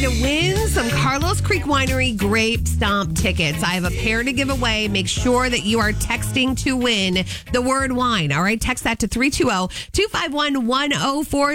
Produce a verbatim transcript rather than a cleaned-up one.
to win some Carlos Creek Winery Grape Stomp tickets. I have a pair to give away. Make sure that you are texting to win the word wine. All right, text that to three two zero, two five one, one zero four